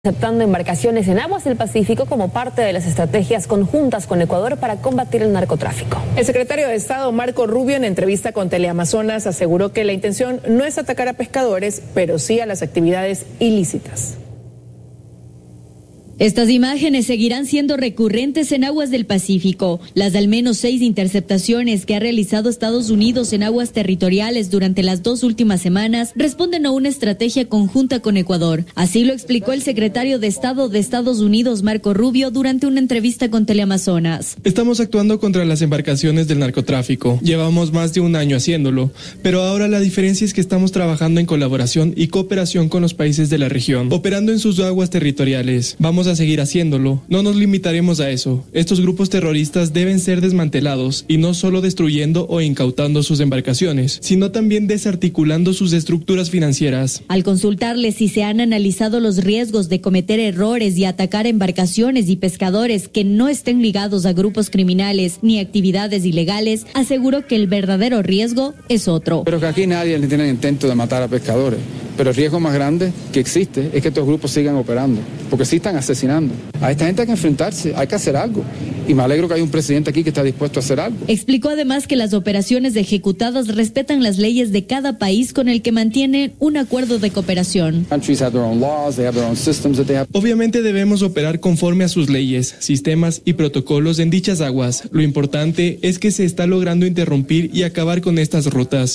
aceptando embarcaciones en aguas del Pacífico como parte de las estrategias conjuntas con Ecuador para combatir el narcotráfico. El secretario de Estado, Marco Rubio, en entrevista con Teleamazonas, aseguró que la intención no es atacar a pescadores, pero sí a las actividades ilícitas. Estas imágenes seguirán siendo recurrentes en aguas del Pacífico. Las de al menos 6 interceptaciones que ha realizado Estados Unidos en aguas territoriales durante las 2 últimas semanas responden a una estrategia conjunta con Ecuador. Así lo explicó el secretario de Estado de Estados Unidos, Marco Rubio, durante una entrevista con Teleamazonas. Estamos actuando contra las embarcaciones del narcotráfico. Llevamos más de un año haciéndolo, pero ahora la diferencia es que estamos trabajando en colaboración y cooperación con los países de la región, operando en sus aguas territoriales. Vamos a seguir haciéndolo. No nos limitaremos a eso. Estos grupos terroristas deben ser desmantelados y no solo destruyendo o incautando sus embarcaciones, sino también desarticulando sus estructuras financieras. Al consultarle si se han analizado los riesgos de cometer errores y atacar embarcaciones y pescadores que no estén ligados a grupos criminales ni actividades ilegales, aseguró que el verdadero riesgo es otro. Pero que aquí nadie tiene el intento de matar a pescadores. Pero el riesgo más grande que existe es que estos grupos sigan operando, porque sí están asesinando. A esta gente hay que enfrentarse, hay que hacer algo. Y me alegro que hay un presidente aquí que está dispuesto a hacer algo. Explicó además que las operaciones ejecutadas respetan las leyes de cada país con el que mantienen un acuerdo de cooperación. Obviamente debemos operar conforme a sus leyes, sistemas y protocolos en dichas aguas. Lo importante es que se está logrando interrumpir y acabar con estas rutas.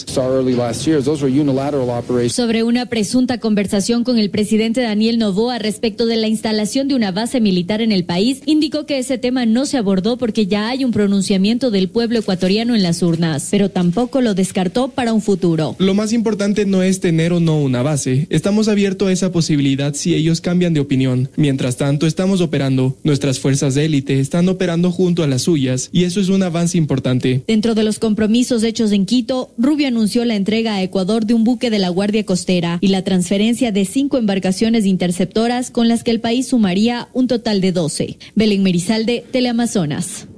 Sobre una presunta conversación con el presidente Daniel Noboa respecto de la instalación de una base militar en el país, indicó que ese tema no se abordó porque ya hay un pronunciamiento del pueblo ecuatoriano en las urnas, pero tampoco lo descartó para un futuro. Lo más importante no es tener o no una base. Estamos abiertos a esa posibilidad si ellos cambian de opinión. Mientras tanto, estamos operando. Nuestras fuerzas de élite están operando junto a las suyas y eso es un avance importante. Dentro de los compromisos hechos en Quito, Rubio anunció la entrega a Ecuador de un buque de la Guardia Costera y la transferencia de 5 embarcaciones interceptoras con las que el país sumaría un total de 12. Belén Merizalde, Teleamazonas.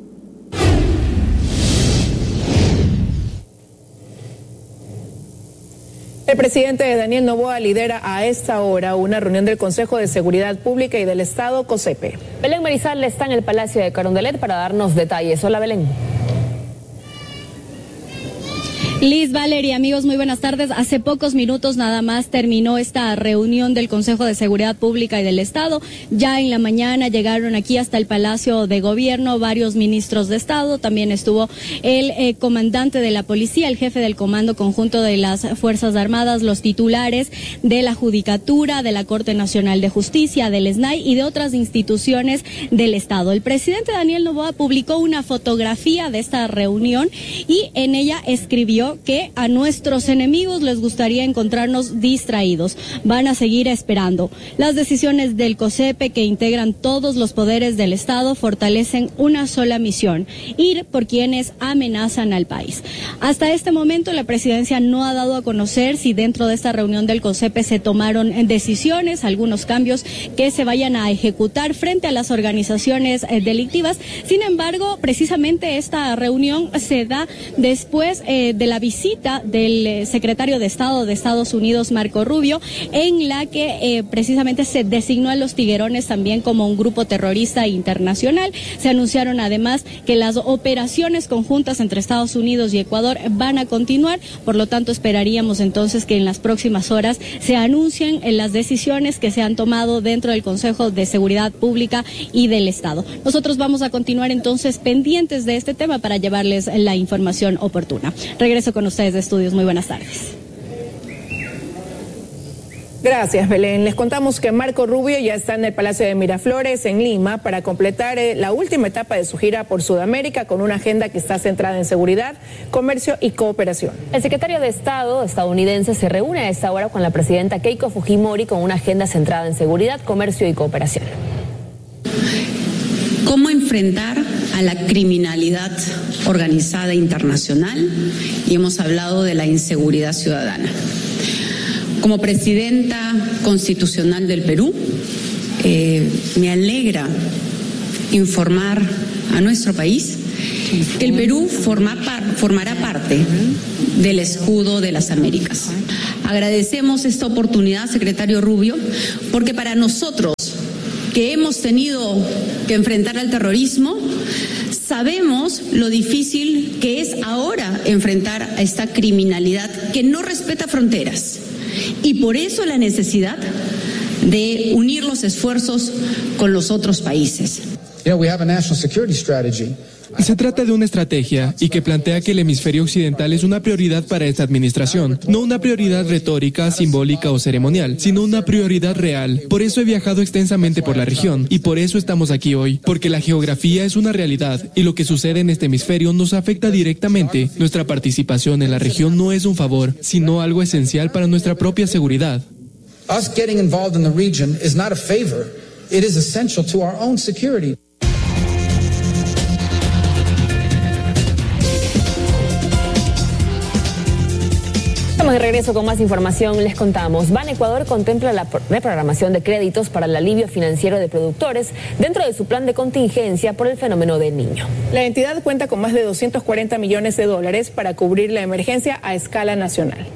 El presidente Daniel Noboa lidera a esta hora una reunión del Consejo de Seguridad Pública y del Estado, COSEPE. Belén Merizalde está en el Palacio de Carondelet para darnos detalles. Hola, Belén. Liz, Valeria, amigos, muy buenas tardes. Hace pocos minutos nada más terminó esta reunión del Consejo de Seguridad Pública y del Estado. Ya en la mañana llegaron aquí hasta el Palacio de Gobierno varios ministros de Estado. También estuvo el comandante de la policía, el jefe del Comando Conjunto de las Fuerzas Armadas, los titulares de la Judicatura, de la Corte Nacional de Justicia, del SNAI y de otras instituciones del Estado. El presidente Daniel Noboa publicó una fotografía de esta reunión y en ella escribió que a nuestros enemigos les gustaría encontrarnos distraídos. Van a seguir esperando. Las decisiones del COSEPE, que integran todos los poderes del Estado, fortalecen una sola misión: ir por quienes amenazan al país. Hasta este momento la presidencia no ha dado a conocer si dentro de esta reunión del COSEPE se tomaron decisiones, algunos cambios que se vayan a ejecutar frente a las organizaciones delictivas. Sin embargo, precisamente esta reunión se da después de la visita del secretario de Estado de Estados Unidos, Marco Rubio, en la que precisamente se designó a los tiguerones también como un grupo terrorista internacional. Se anunciaron además que las operaciones conjuntas entre Estados Unidos y Ecuador van a continuar, por lo tanto esperaríamos entonces que en las próximas horas se anuncien las decisiones que se han tomado dentro del Consejo de Seguridad Pública y del Estado. Nosotros vamos a continuar entonces pendientes de este tema para llevarles la información oportuna. Regreso con ustedes de estudios. Muy buenas tardes. Gracias, Belén. Les contamos que Marco Rubio ya está en el Palacio de Miraflores, en Lima, para completar la última etapa de su gira por Sudamérica con una agenda que está centrada en seguridad, comercio y cooperación. El secretario de Estado estadounidense se reúne a esta hora con la presidenta Keiko Fujimori con una agenda centrada en seguridad, comercio y cooperación. ¿Cómo enfrentar a la criminalidad organizada internacional? Y hemos hablado de la inseguridad ciudadana. Como presidenta constitucional del Perú, me alegra informar a nuestro país que el Perú formará parte del escudo de las Américas. Agradecemos esta oportunidad, secretario Rubio, porque para nosotros, que hemos tenido que enfrentar al terrorismo, sabemos lo difícil que es ahora enfrentar a esta criminalidad que no respeta fronteras. Y por eso la necesidad de unir los esfuerzos con los otros países. We have a national security strategy. Se trata de una estrategia y que plantea que el hemisferio occidental es una prioridad para esta administración, no una prioridad retórica, simbólica o ceremonial, sino una prioridad real. Por eso he viajado extensamente por la región y por eso estamos aquí hoy, porque la geografía es una realidad y lo que sucede en este hemisferio nos afecta directamente. Nuestra participación en la región no es un favor, sino algo esencial para nuestra propia seguridad. Us getting involved in the region is not a favor. It is essential to our own security. De regreso con más información, les contamos. Banecuador contempla la reprogramación de créditos para el alivio financiero de productores dentro de su plan de contingencia por el fenómeno del Niño. La entidad cuenta con más de 240 millones de dólares para cubrir la emergencia a escala nacional.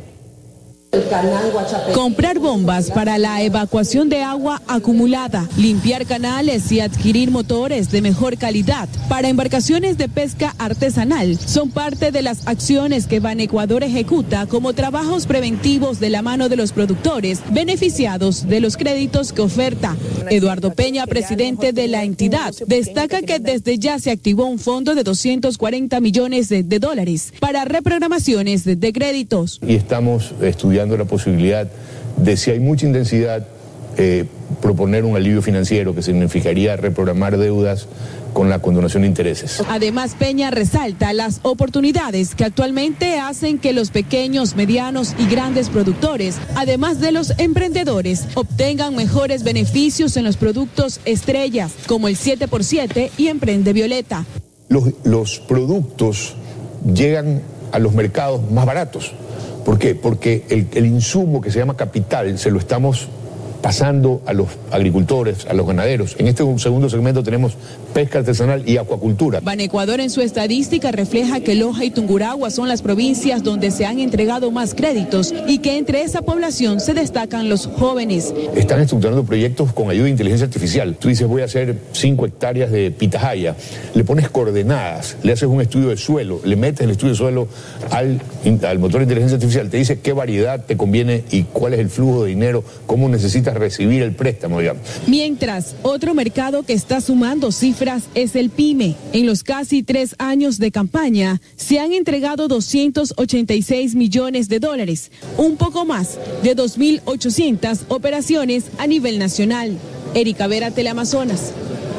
Comprar bombas para la evacuación de agua acumulada, limpiar canales y adquirir motores de mejor calidad para embarcaciones de pesca artesanal son parte de las acciones que Banecuador ejecuta como trabajos preventivos de la mano de los productores beneficiados de los créditos que oferta. Eduardo Peña, presidente de la entidad, destaca que desde ya se activó un fondo de 240 millones de dólares para reprogramaciones de créditos. Y estamos estudiando la posibilidad de, si hay mucha intensidad, proponer un alivio financiero que significaría reprogramar deudas con la condonación de intereses. Además, Peña resalta las oportunidades que actualmente hacen que los pequeños, medianos y grandes productores, además de los emprendedores, obtengan mejores beneficios en los productos estrellas, como el 7x7 y Emprende Violeta. Los productos llegan a los mercados más baratos. ¿Por qué? Porque el insumo que se llama capital se lo estamos pasando a los agricultores, a los ganaderos. En este segundo segmento tenemos pesca artesanal y acuacultura. Banecuador en su estadística refleja que Loja y Tungurahua son las provincias donde se han entregado más créditos y que entre esa población se destacan los jóvenes. Están estructurando proyectos con ayuda de inteligencia artificial. Tú dices, voy a hacer 5 hectáreas de pitahaya, le pones coordenadas, le haces un estudio de suelo, le metes el estudio de suelo al motor de inteligencia artificial, te dice qué variedad te conviene y cuál es el flujo de dinero, cómo necesitas recibir el préstamo, digamos. Mientras, otro mercado que está sumando cifras es el PYME. En los casi 3 años de campaña, se han entregado 286 millones de dólares, un poco más de 2.800 operaciones a nivel nacional. Erika Vera, Teleamazonas.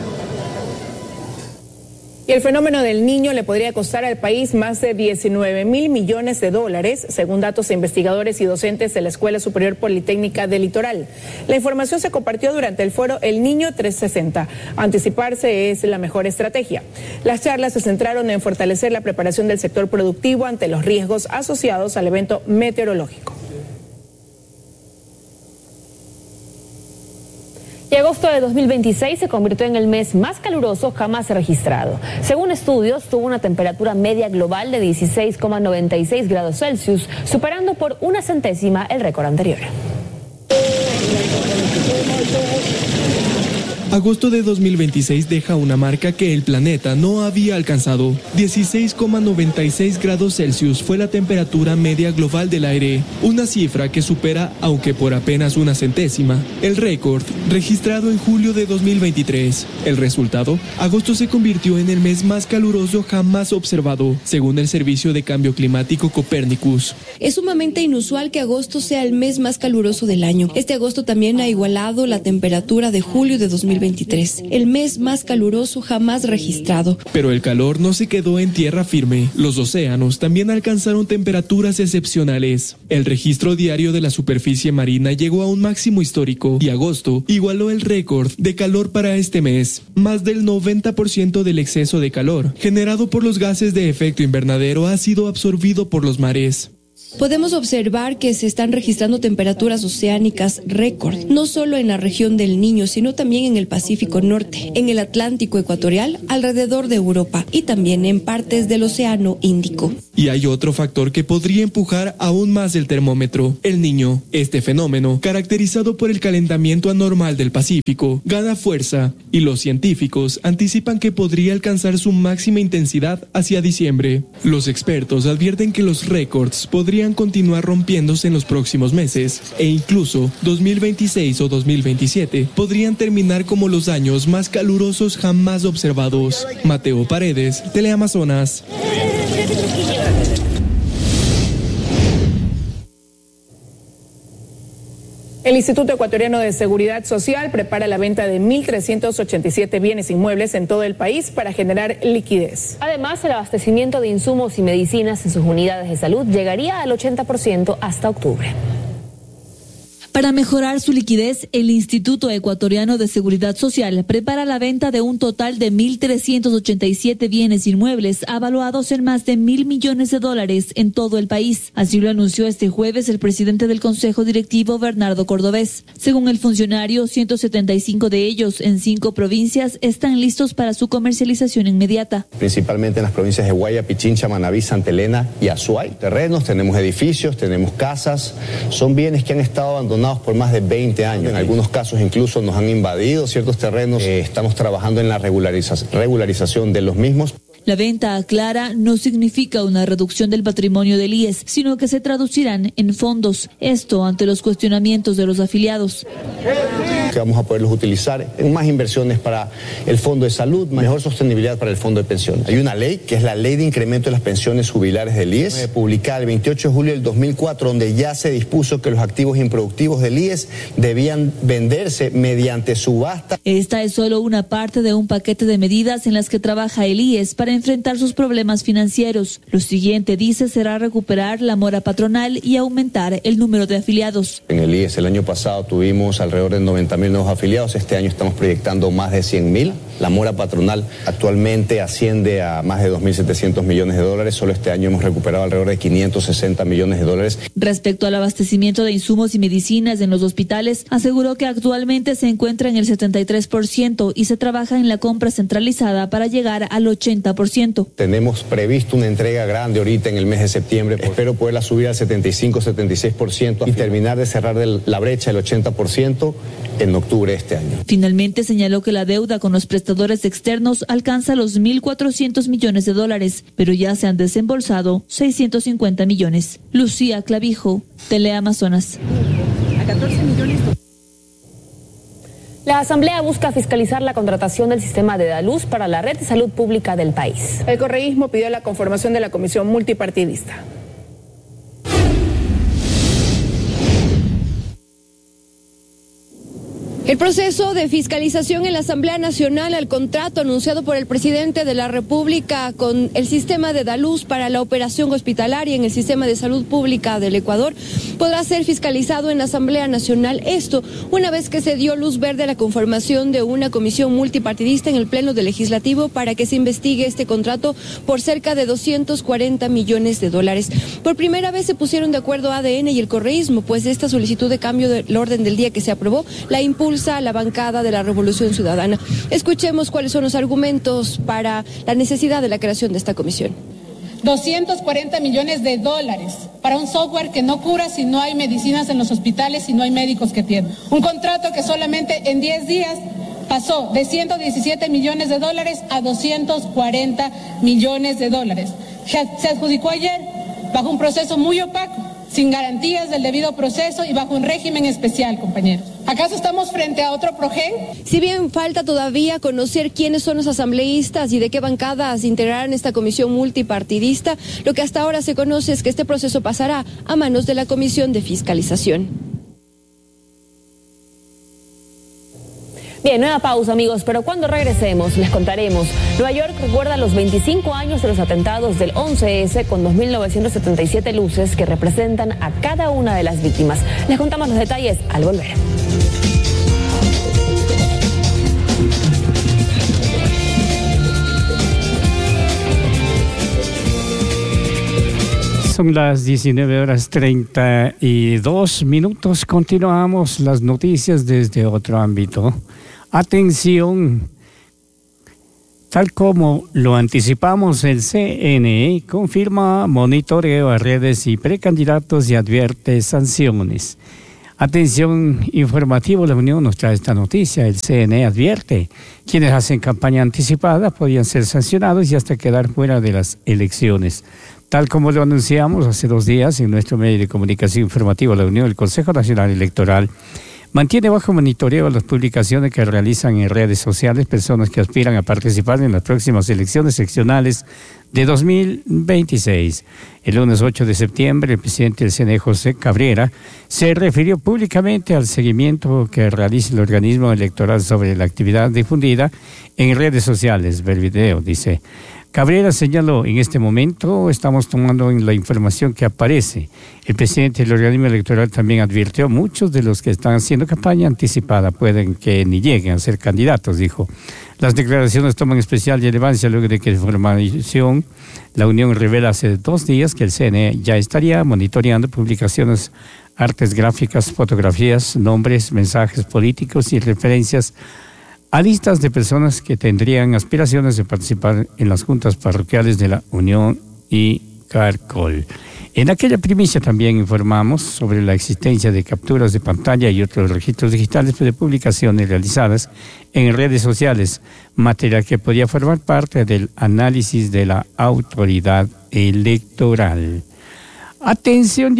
Y el fenómeno del Niño le podría costar al país más de 19.000 millones de dólares, según datos de investigadores y docentes de la Escuela Superior Politécnica del Litoral. La información se compartió durante el foro El Niño 360. Anticiparse es la mejor estrategia. Las charlas se centraron en fortalecer la preparación del sector productivo ante los riesgos asociados al evento meteorológico. Y agosto de 2026 se convirtió en el mes más caluroso jamás registrado. Según estudios, tuvo una temperatura media global de 16,96 grados Celsius, superando por 0,1 el récord anterior. Agosto de 2026 deja una marca que el planeta no había alcanzado. 16,96 grados Celsius fue la temperatura media global del aire, una cifra que supera, aunque por apenas 0,1, el récord registrado en julio de 2023. El resultado, agosto se convirtió en el mes más caluroso jamás observado, según el Servicio de Cambio Climático Copernicus. Es sumamente inusual que agosto sea el mes más caluroso del año. Este agosto también ha igualado la temperatura de julio de 2023, el mes más caluroso jamás registrado. Pero el calor no se quedó en tierra firme. Los océanos también alcanzaron temperaturas excepcionales. El registro diario de la superficie marina llegó a un máximo histórico y agosto igualó el récord de calor para este mes. Más del 90% del exceso de calor generado por los gases de efecto invernadero ha sido absorbido por los mares. Podemos observar que se están registrando temperaturas oceánicas récord, no solo en la región del Niño, sino también en el Pacífico Norte, en el Atlántico ecuatorial, alrededor de Europa y también en partes del Océano Índico. Y hay otro factor que podría empujar aún más el termómetro: el Niño. Este fenómeno, caracterizado por el calentamiento anormal del Pacífico, gana fuerza y los científicos anticipan que podría alcanzar su máxima intensidad hacia diciembre. Los expertos advierten que los récords podrían continuar rompiéndose en los próximos meses e incluso 2026 o 2027 podrían terminar como los años más calurosos jamás observados. Mateo Paredes, Teleamazonas. El Instituto Ecuatoriano de Seguridad Social prepara la venta de 1.387 bienes inmuebles en todo el país para generar liquidez. Además, el abastecimiento de insumos y medicinas en sus unidades de salud llegaría al 80% hasta octubre. Para mejorar su liquidez, el Instituto Ecuatoriano de Seguridad Social prepara la venta de un total de 1.387 bienes inmuebles avaluados en más de $1.000 millones en todo el país. Así lo anunció este jueves el presidente del Consejo Directivo, Bernardo Cordobés. Según el funcionario, 175 de ellos en 5 provincias están listos para su comercialización inmediata. Principalmente en las provincias de Guaya, Pichincha, Manabí, Santa Elena y Azuay. Terrenos, tenemos edificios, tenemos casas, son bienes que han estado abandonados por más de 20 años. En algunos casos incluso nos han invadido ciertos terrenos. Estamos trabajando en la regularización de los mismos. La venta, aclara, no significa una reducción del patrimonio del IES, sino que se traducirán en fondos. Esto ante los cuestionamientos de los afiliados. Que vamos a poderlos utilizar en más inversiones para el fondo de salud, mejor sostenibilidad para el fondo de pensiones. Hay una ley, que es la Ley de Incremento de las Pensiones Jubilares del IES, publicada el 28 de julio del 2004, donde ya se dispuso que los activos improductivos del IES debían venderse mediante subasta. Esta es solo una parte de un paquete de medidas en las que trabaja el IES para enfrentar sus problemas financieros. Lo siguiente, dice, será recuperar la mora patronal y aumentar el número de afiliados. En el IES el año pasado tuvimos alrededor de 90.000 nuevos afiliados. Este año estamos proyectando más de 100.000. La mora patronal actualmente asciende a más de $2.700 millones. Solo este año hemos recuperado alrededor de $560 millones. Respecto al abastecimiento de insumos y medicinas en los hospitales, aseguró que actualmente se encuentra en el 73% y se trabaja en la compra centralizada para llegar al 80%. Tenemos previsto una entrega grande ahorita en el mes de septiembre. Espero poderla subir al 75-76% y terminar de cerrar la brecha del 80% en octubre de este año. Finalmente señaló que la deuda con los prestadores externos alcanza los $1.400 millones, pero ya se han desembolsado 650 millones. Lucía Clavijo, Teleamazonas. A 14 millones. La Asamblea busca fiscalizar la contratación del sistema de Daluz para la red de salud pública del país. El correísmo pidió la conformación de la comisión multipartidista. El proceso de fiscalización en la Asamblea Nacional al contrato anunciado por el presidente de la República con el sistema de Daluz para la operación hospitalaria en el sistema de salud pública del Ecuador podrá ser fiscalizado en la Asamblea Nacional. Esto una vez que se dio luz verde a la conformación de una comisión multipartidista en el Pleno del Legislativo para que se investigue este contrato por cerca de $240 millones. Por primera vez se pusieron de acuerdo ADN y el correísmo, pues esta solicitud de cambio del orden del día que se aprobó la impulsa a la bancada de la Revolución Ciudadana. Escuchemos cuáles son los argumentos para la necesidad de la creación de esta comisión. $240 millones para un software que no cura si no hay medicinas en los hospitales, si no hay médicos que atiendan. Un contrato que solamente en 10 días pasó de $117 millones a $240 millones. Se adjudicó ayer bajo un proceso muy opaco, sin garantías del debido proceso y bajo un régimen especial, compañeros. ¿Acaso estamos frente a otro PROGEN? Si bien falta todavía conocer quiénes son los asambleístas y de qué bancadas integrarán esta comisión multipartidista, lo que hasta ahora se conoce es que este proceso pasará a manos de la Comisión de Fiscalización. Bien, nueva pausa, amigos, pero cuando regresemos les contaremos. Nueva York recuerda los 25 años de los atentados del 11S con 2.977 luces que representan a cada una de las víctimas. Les contamos los detalles al volver. Son las 19:32. Continuamos las noticias desde otro ámbito. Atención, tal como lo anticipamos, el CNE confirma monitoreo a redes y precandidatos y advierte sanciones. Atención informativo, la Unión nos trae esta noticia. El CNE advierte: quienes hacen campaña anticipada podrían ser sancionados y hasta quedar fuera de las elecciones. Tal como lo anunciamos hace 2 días en nuestro medio de comunicación informativo, la Unión, el Consejo Nacional Electoral mantiene bajo monitoreo las publicaciones que realizan en redes sociales personas que aspiran a participar en las próximas elecciones seccionales de 2026. El lunes 8 de septiembre, el presidente del CNE, José Cabrera, se refirió públicamente al seguimiento que realiza el organismo electoral sobre la actividad difundida en redes sociales. Ver video, dice. Cabrera señaló: en este momento estamos tomando la información que aparece. El presidente del organismo electoral también advirtió: muchos de los que están haciendo campaña anticipada pueden que ni lleguen a ser candidatos, dijo. Las declaraciones toman especial relevancia luego de que información la Unión revela hace 2 días que el CNE ya estaría monitoreando publicaciones, artes gráficas, fotografías, nombres, mensajes políticos y referencias a listas de personas que tendrían aspiraciones de participar en las juntas parroquiales de la Unión y Caracol. En aquella primicia también informamos sobre la existencia de capturas de pantalla y otros registros digitales de publicaciones realizadas en redes sociales, material que podía formar parte del análisis de la autoridad electoral. Atención,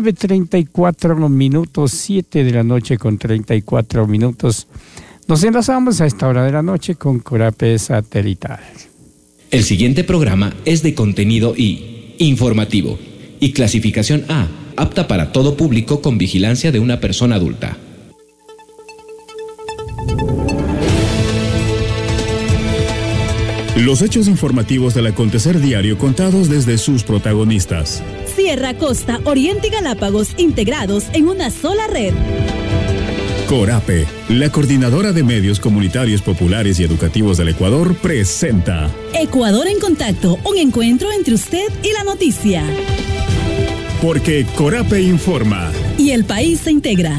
19:34, 7 de la noche con 34 minutos. Nos enlazamos a esta hora de la noche con Corape Satelital. El siguiente programa es de contenido I, informativo, y clasificación A, apta para todo público con vigilancia de una persona adulta. Los hechos informativos del acontecer diario contados desde sus protagonistas. Sierra, Costa, Oriente y Galápagos integrados en una sola red. Corape, la coordinadora de medios comunitarios populares y educativos del Ecuador, presenta Ecuador en Contacto, un encuentro entre usted y la noticia. Porque Corape informa. Y el país se integra.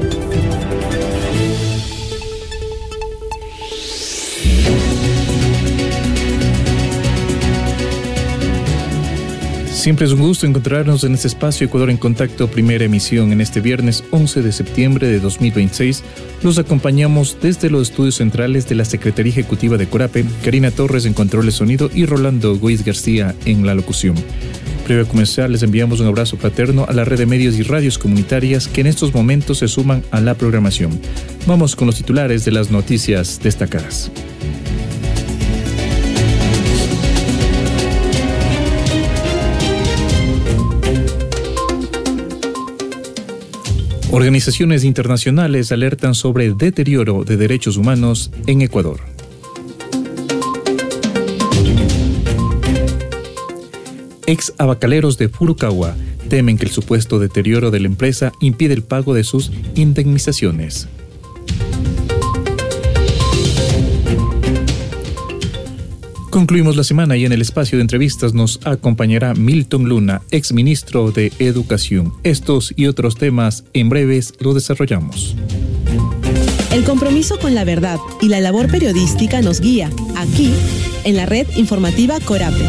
Siempre es un gusto encontrarnos en este espacio Ecuador en Contacto, primera emisión en este viernes 11 de septiembre de 2026. Los acompañamos desde los estudios centrales de la Secretaría Ejecutiva de Corape, Karina Torres en control de sonido y Rolando Goiz García en la locución. Previo a comenzar, les enviamos un abrazo fraterno a la red de medios y radios comunitarias que en estos momentos se suman a la programación. Vamos con los titulares de las noticias destacadas. Organizaciones internacionales alertan sobre deterioro de derechos humanos en Ecuador. Ex abacaleros de Furukawa temen que el supuesto deterioro de la empresa impide el pago de sus indemnizaciones. Concluimos la semana y en el espacio de entrevistas nos acompañará Milton Luna, exministro de Educación. Estos y otros temas en breves lo desarrollamos. El compromiso con la verdad y la labor periodística nos guía, aquí, en la red informativa Corape.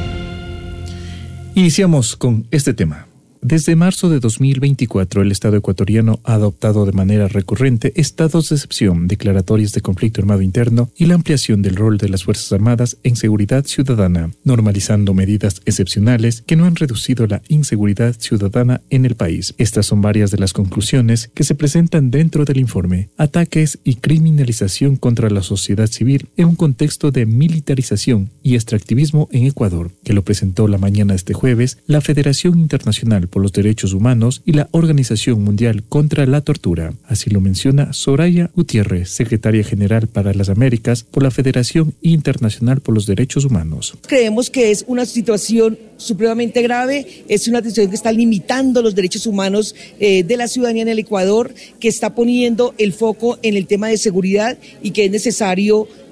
Iniciamos con este tema. Desde marzo de 2024, el Estado ecuatoriano ha adoptado de manera recurrente estados de excepción, declaratorias de conflicto armado interno y la ampliación del rol de las Fuerzas Armadas en seguridad ciudadana, normalizando medidas excepcionales que no han reducido la inseguridad ciudadana en el país. Estas son varias de las conclusiones que se presentan dentro del informe. Ataques y criminalización contra la sociedad civil en un contexto de militarización y extractivismo en Ecuador, que lo presentó la mañana de este jueves la Federación Internacional por los Derechos Humanos y la Organización Mundial contra la Tortura. Así lo menciona Soraya Gutiérrez, secretaria general para las Américas por la Federación Internacional por los Derechos Humanos. Creemos que es una situación supremamente grave, es una situación que está limitando los derechos humanos de la ciudadanía en el Ecuador, que está poniendo el foco en el tema de seguridad y que es necesario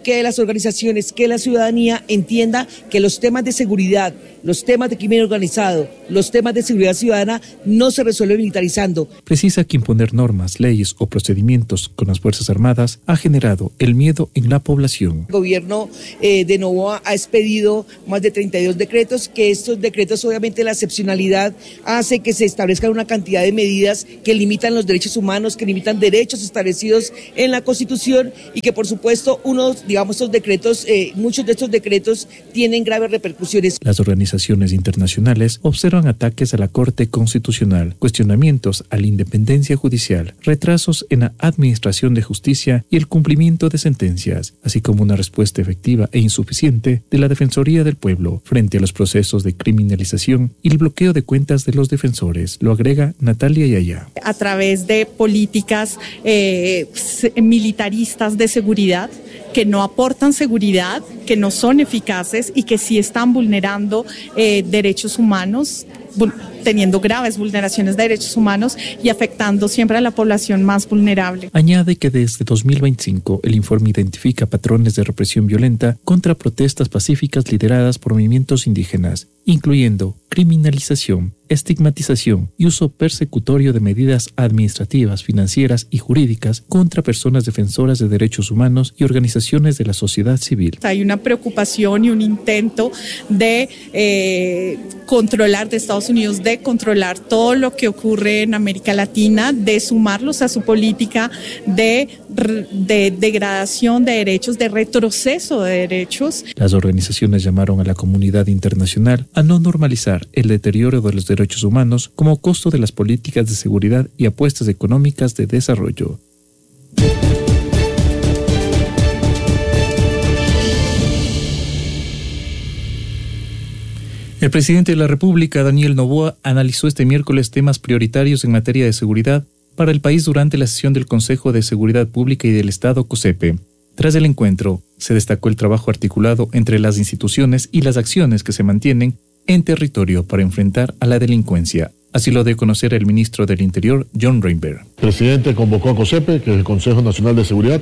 que las organizaciones, que la ciudadanía entienda que los temas de seguridad, los temas de crimen organizado, los temas de seguridad ciudadana no se resuelven militarizando. Precisa que imponer normas, leyes o procedimientos con las Fuerzas Armadas ha generado el miedo en la población. El gobierno de Noboa ha expedido más de 32 decretos, que estos decretos obviamente la excepcionalidad hace que se establezcan una cantidad de medidas que limitan los derechos humanos, que limitan derechos establecidos en la Constitución y que por supuesto estos decretos, muchos de estos decretos tienen graves repercusiones. Las organizaciones internacionales observan ataques a la Corte Constitucional, cuestionamientos a la independencia judicial, retrasos en la administración de justicia y el cumplimiento de sentencias, así como una respuesta efectiva e insuficiente de la Defensoría del Pueblo frente a los procesos de criminalización y el bloqueo de cuentas de los defensores, lo agrega Natalia Yaya. A través de políticas militaristas de seguridad que no aportan seguridad, que no son eficaces y que sí están vulnerando derechos humanos, teniendo graves vulneraciones de derechos humanos y afectando siempre a la población más vulnerable. Añade que desde 2025 el informe identifica patrones de represión violenta contra protestas pacíficas lideradas por movimientos indígenas, incluyendo criminalización, estigmatización y uso persecutorio de medidas administrativas, financieras y jurídicas contra personas defensoras de derechos humanos y organizaciones de la sociedad civil. Hay una preocupación y un intento de controlar de Estados Unidos, de controlar todo lo que ocurre en América Latina, de sumarlos a su política de degradación de derechos, de retroceso de derechos. Las organizaciones llamaron a la comunidad internacional a no normalizar el deterioro de los derechos humanos como costo de las políticas de seguridad y apuestas económicas de desarrollo. El presidente de la República, Daniel Noboa, analizó este miércoles temas prioritarios en materia de seguridad para el país durante la sesión del Consejo de Seguridad Pública y del Estado, COSEPE. Tras el encuentro, se destacó el trabajo articulado entre las instituciones y las acciones que se mantienen en territorio para enfrentar a la delincuencia. Así lo dio a conocer el ministro del Interior, John Reinberg. El presidente convocó a COSEPE, que es el Consejo Nacional de Seguridad.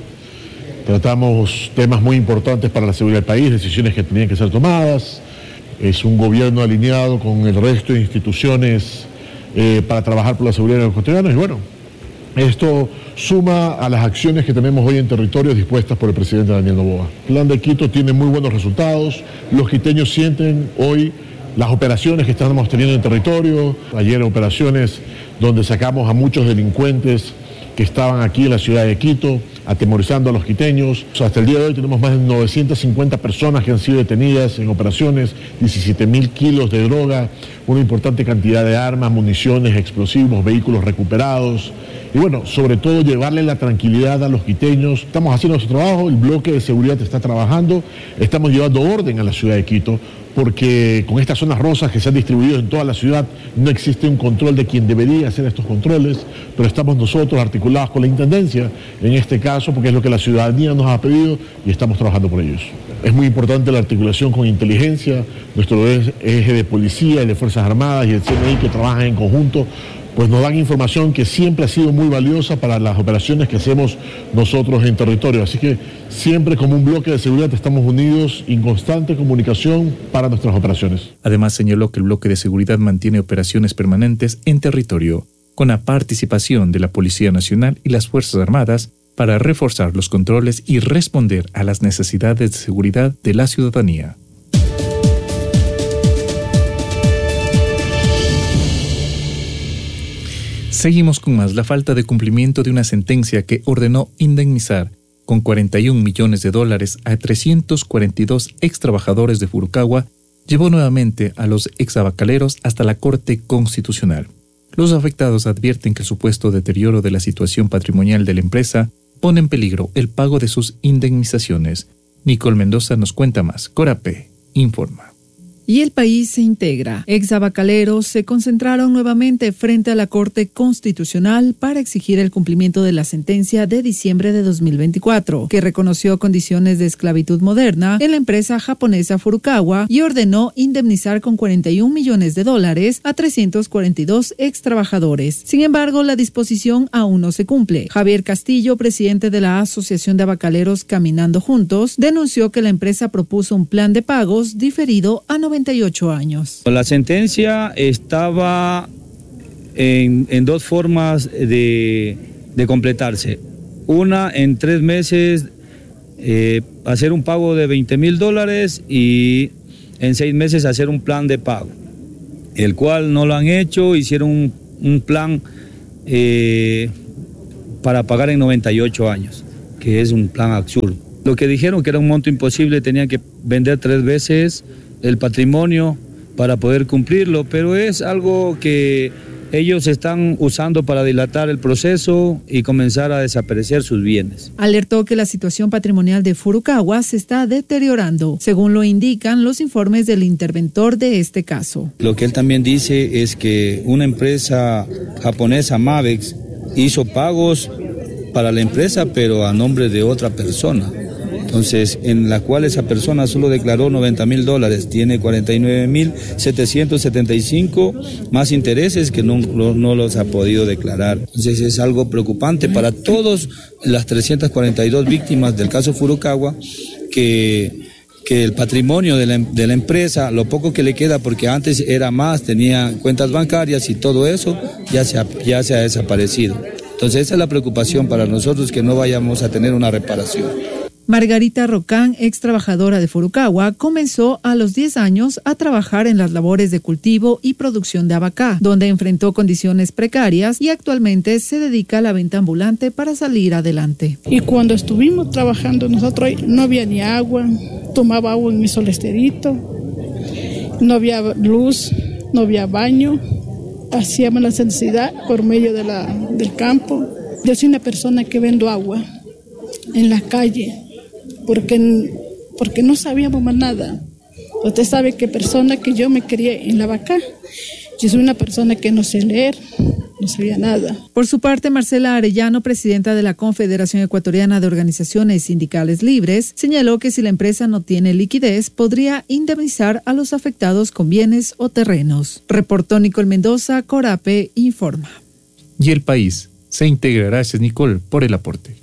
Tratamos temas muy importantes para la seguridad del país, decisiones que tenían que ser tomadas. Es un gobierno alineado con el resto de instituciones para trabajar por la seguridad de los ecuatorianos y bueno, esto suma a las acciones que tenemos hoy en territorio dispuestas por el presidente Daniel Noboa. El plan de Quito tiene muy buenos resultados, los quiteños sienten hoy las operaciones que estamos teniendo en territorio, ayer operaciones donde sacamos a muchos delincuentes que estaban aquí en la ciudad de Quito, atemorizando a los quiteños. Hasta el día de hoy tenemos más de 950 personas que han sido detenidas en operaciones, 17.000 kilos de droga, una importante cantidad de armas, municiones, explosivos, vehículos recuperados. Y bueno, sobre todo llevarle la tranquilidad a los quiteños. Estamos haciendo nuestro trabajo, el bloque de seguridad está trabajando, estamos llevando orden a la ciudad de Quito, porque con estas zonas rosas que se han distribuido en toda la ciudad no existe un control de quien debería hacer estos controles, pero estamos nosotros articulados con la Intendencia en este caso porque es lo que la ciudadanía nos ha pedido y estamos trabajando por ellos. Es muy importante la articulación con inteligencia, nuestro eje de policía, el de Fuerzas Armadas y el CNI que trabajan en conjunto, pues nos dan información que siempre ha sido muy valiosa para las operaciones que hacemos nosotros en territorio. Así que siempre como un bloque de seguridad estamos unidos en constante comunicación para nuestras operaciones. Además señaló que el bloque de seguridad mantiene operaciones permanentes en territorio, con la participación de la Policía Nacional y las Fuerzas Armadas para reforzar los controles y responder a las necesidades de seguridad de la ciudadanía. Seguimos con más. La falta de cumplimiento de una sentencia que ordenó indemnizar con $41 millones a 342 extrabajadores de Furukawa llevó nuevamente a los exabacaleros hasta la Corte Constitucional. Los afectados advierten que el supuesto deterioro de la situación patrimonial de la empresa pone en peligro el pago de sus indemnizaciones. Nicole Mendoza nos cuenta más. Corape informa. Y el país se integra. Exabacaleros se concentraron nuevamente frente a la Corte Constitucional para exigir el cumplimiento de la sentencia de diciembre de 2024, que reconoció condiciones de esclavitud moderna en la empresa japonesa Furukawa y ordenó indemnizar con $41 millones a 342 extrabajadores. Sin embargo, la disposición aún no se cumple. Javier Castillo, presidente de la Asociación de Abacaleros Caminando Juntos, denunció que la empresa propuso un plan de pagos diferido a 98 años. La sentencia estaba en dos formas de completarse. Una, en 3 meses, hacer un pago de $20,000 y en 6 meses hacer un plan de pago, el cual no lo han hecho. Hicieron un plan para pagar en 98 años, que es un plan absurdo. Lo que dijeron que era un monto imposible, tenían que vender 3 veces el patrimonio para poder cumplirlo, pero es algo que ellos están usando para dilatar el proceso y comenzar a desaparecer sus bienes. Alertó que la situación patrimonial de Furukawa se está deteriorando, según lo indican los informes del interventor de este caso. Lo que él también dice es que una empresa japonesa, Mavex, hizo pagos para la empresa, pero a nombre de otra persona. Entonces, en la cual esa persona solo declaró $90,000, tiene 49,775 más intereses que no los ha podido declarar. Entonces, es algo preocupante para todas las 342 víctimas del caso Furukawa, que el patrimonio de la empresa, lo poco que le queda, porque antes era más, tenía cuentas bancarias y todo eso, ya se ha desaparecido. Entonces, esa es la preocupación para nosotros, que no vayamos a tener una reparación. Margarita Rocán, ex trabajadora de Furukawa, comenzó a los 10 años a trabajar en las labores de cultivo y producción de abacá, donde enfrentó condiciones precarias y actualmente se dedica a la venta ambulante para salir adelante. Y cuando estuvimos trabajando nosotros, no había ni agua, tomaba agua en mi solesterito, no había luz, no había baño, hacíamos la necesidad por medio del campo. Yo soy una persona que vendo agua en la calle, porque no sabíamos más nada. Usted sabe que persona que yo me crié en la vaca, yo soy una persona que no sé leer, no sabía nada. Por su parte, Marcela Arellano, presidenta de la Confederación Ecuatoriana de Organizaciones Sindicales Libres, señaló que si la empresa no tiene liquidez, podría indemnizar a los afectados con bienes o terrenos. Reportó Nicole Mendoza, Corape informa. Y el país se integra. Gracias, Nicole, por el aporte.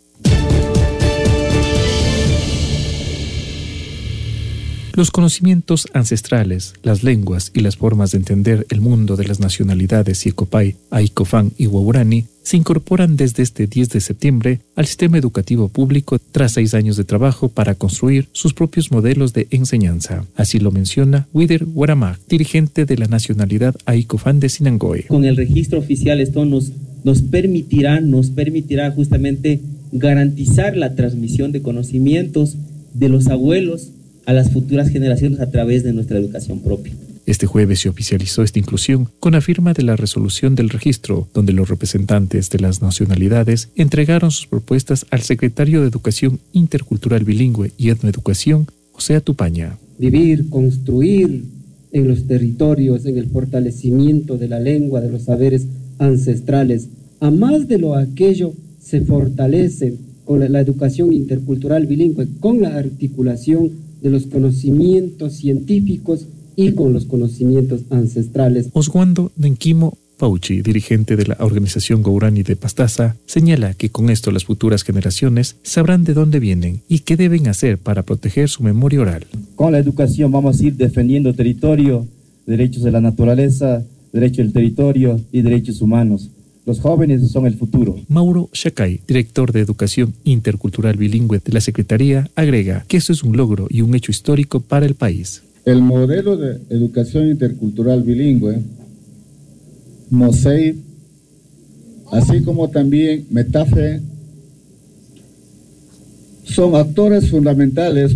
Los conocimientos ancestrales, las lenguas y las formas de entender el mundo de las nacionalidades Yecopay, Aicofán y Waurani se incorporan desde este 10 de septiembre al sistema educativo público tras 6 años de trabajo para construir sus propios modelos de enseñanza. Así lo menciona Wider Guaramag, dirigente de la nacionalidad Aicofán de Sinangoe. Con el registro oficial esto nos permitirá justamente garantizar la transmisión de conocimientos de los abuelos a las futuras generaciones a través de nuestra educación propia. Este jueves se oficializó esta inclusión con la firma de la resolución del registro, donde los representantes de las nacionalidades entregaron sus propuestas al secretario de Educación Intercultural Bilingüe y Etnoeducación, José Atupaña. Vivir, construir en los territorios, en el fortalecimiento de la lengua, de los saberes ancestrales. A más de lo aquello se fortalece con la educación intercultural bilingüe, con la articulación de los conocimientos científicos y con los conocimientos ancestrales. Oswaldo Nenquimo Pauchi, dirigente de la organización Waurani de Pastaza, señala que con esto las futuras generaciones sabrán de dónde vienen y qué deben hacer para proteger su memoria oral. Con la educación vamos a ir defendiendo territorio, derechos de la naturaleza, derecho del territorio y derechos humanos. Los jóvenes son el futuro. Mauro Shacay, director de Educación Intercultural Bilingüe de la Secretaría, agrega que eso es un logro y un hecho histórico para el país. El modelo de educación intercultural bilingüe, MOSEI, así como también METAFE, son actores fundamentales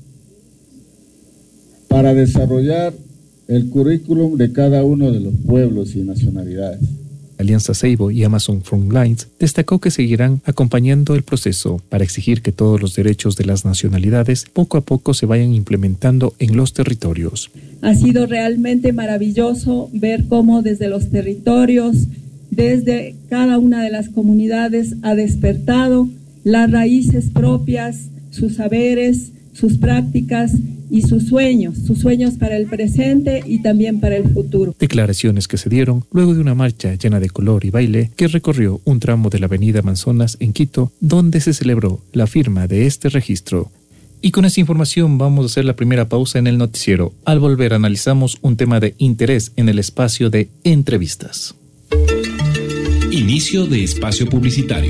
para desarrollar el currículum de cada uno de los pueblos y nacionalidades. Alianza Seibo y Amazon Frontlines, destacó que seguirán acompañando el proceso para exigir que todos los derechos de las nacionalidades poco a poco se vayan implementando en los territorios. Ha sido realmente maravilloso ver cómo desde los territorios, desde cada una de las comunidades ha despertado las raíces propias, sus saberes, sus prácticas y sus sueños para el presente y también para el futuro. Declaraciones que se dieron luego de una marcha llena de color y baile que recorrió un tramo de la avenida Amazonas en Quito, donde se celebró la firma de este registro. Y con esta información vamos a hacer la primera pausa en el noticiero. Al volver analizamos un tema de interés en el espacio de entrevistas. Inicio de espacio publicitario.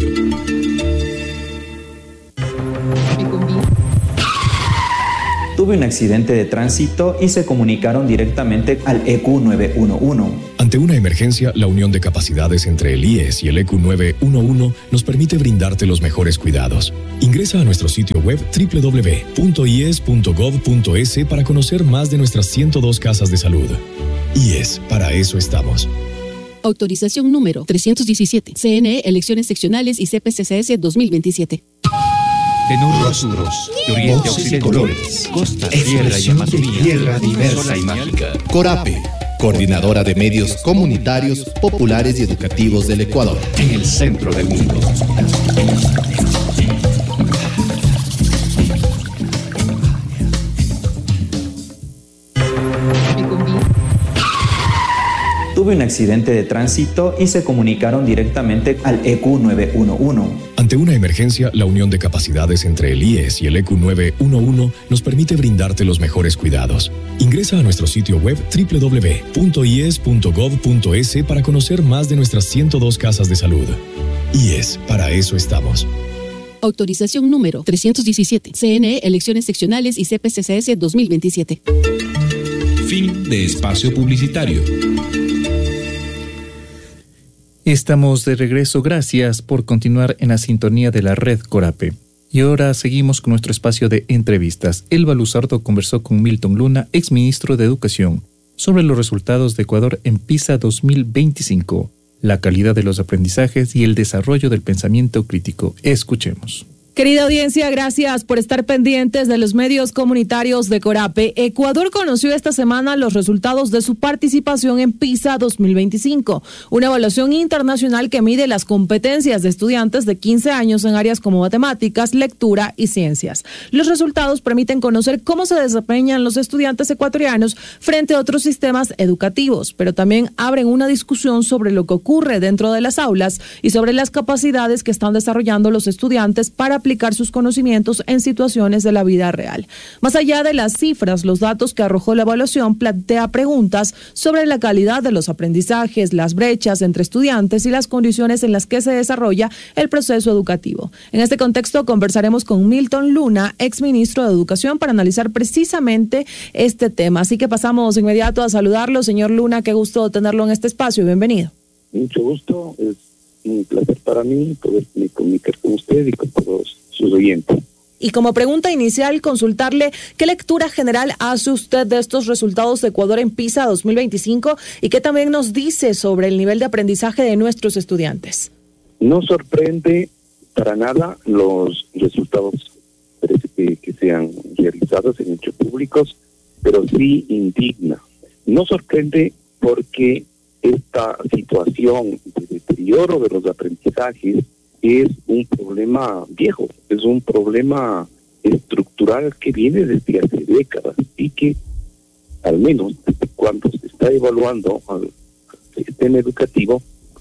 Tuve un accidente de tránsito y se comunicaron directamente al EQ 911. Ante una emergencia, la unión de capacidades entre el IES y el EQ 911 nos permite brindarte los mejores cuidados. Ingresa a nuestro sitio web www.ies.gov.es para conocer más de nuestras 102 casas de salud. IES, para eso estamos. Autorización número 317. CNE, Elecciones Seccionales y CPCCS 2027. Tenuros duros, de oriente a occidente, colores, costa, tierra y amazonía, tierra diversa y mágica. Corape, coordinadora de medios comunitarios, populares y educativos del Ecuador. En el centro del mundo. Tuve un accidente de tránsito y se comunicaron directamente al EQ 911. Ante una emergencia, la unión de capacidades entre el IES y el EQ 911 nos permite brindarte los mejores cuidados. Ingresa a nuestro sitio web www.ies.gov.es para conocer más de nuestras 102 casas de salud. IES, para eso estamos. Autorización número 317. CNE, Elecciones Seccionales y CPCCS 2027. Fin de espacio publicitario. Estamos de regreso, gracias por continuar en la sintonía de la red Corape. Y ahora seguimos con nuestro espacio de entrevistas. Elba Luzardo conversó con Milton Luna, exministro de Educación, sobre los resultados de Ecuador en PISA 2025, la calidad de los aprendizajes y el desarrollo del pensamiento crítico. Escuchemos. Querida audiencia, gracias por estar pendientes de los medios comunitarios de Corape. Ecuador conoció esta semana los resultados de su participación en PISA 2025, una evaluación internacional que mide las competencias de estudiantes de 15 años en áreas como matemáticas, lectura y ciencias. Los resultados permiten conocer cómo se desempeñan los estudiantes ecuatorianos frente a otros sistemas educativos, pero también abren una discusión sobre lo que ocurre dentro de las aulas y sobre las capacidades que están desarrollando los estudiantes para aplicar sus conocimientos en situaciones de la vida real. Más allá de las cifras, los datos que arrojó la evaluación plantea preguntas sobre la calidad de los aprendizajes, las brechas entre estudiantes y las condiciones en las que se desarrolla el proceso educativo. En este contexto conversaremos con Milton Luna, exministro de Educación, para analizar precisamente este tema. Así que pasamos inmediato a saludarlo. Señor Luna, qué gusto tenerlo en este espacio. Bienvenido. Mucho gusto. Es un placer para mí poder comunicar con usted y con todos sus oyentes. Y como pregunta inicial, consultarle qué lectura general hace usted de estos resultados de Ecuador en PISA 2025 y qué también nos dice sobre el nivel de aprendizaje de nuestros estudiantes. No sorprende para nada los resultados que se han realizado, se han hecho públicos, pero sí indigna. No sorprende porque esta situación de deterioro de los aprendizajes es un problema viejo, es un problema estructural que viene desde hace décadas y que, al menos desde cuando se está evaluando al sistema educativo,